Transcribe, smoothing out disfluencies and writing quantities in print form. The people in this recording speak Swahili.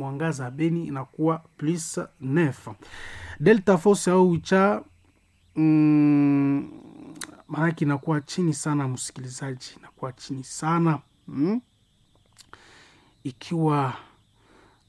Mwangaza Beni inakuwa +9. Delta Force au Ucha maanake inakuwa chini sana msikilizaji, inakuwa chini sana ikiwa